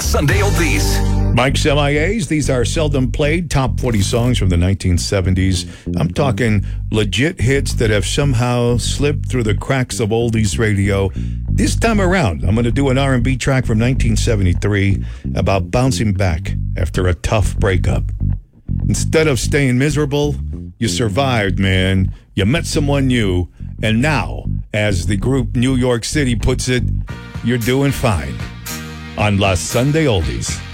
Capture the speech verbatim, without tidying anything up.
Sunday Oldies. Mike's M I As, these are seldom played top forty songs from the nineteen seventies. I'm talking legit hits that have somehow slipped through the cracks of oldies radio. This time around, I'm going to do an R and B track from nineteen seventy-three about bouncing back after a tough breakup. Instead of staying miserable, you survived, man. You met someone new, and now, as the group New York City puts it, you're doing fine. On La Sunday Oldies.